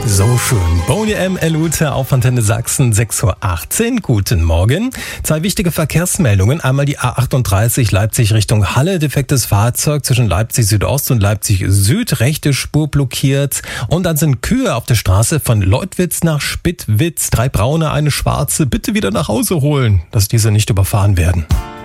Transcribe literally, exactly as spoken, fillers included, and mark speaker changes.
Speaker 1: So schön. Boney M. Elute auf Antenne Sachsen, sechs Uhr achtzehn. Guten Morgen. Zwei wichtige Verkehrsmeldungen. Einmal die A achtunddreißig Leipzig Richtung Halle. Defektes Fahrzeug zwischen Leipzig Südost und Leipzig Süd. Rechte Spur blockiert. Und dann sind Kühe auf der Straße von Leutwitz nach Spittwitz. Drei braune, eine schwarze. Bitte wieder nach Hause holen, dass diese nicht überfahren werden.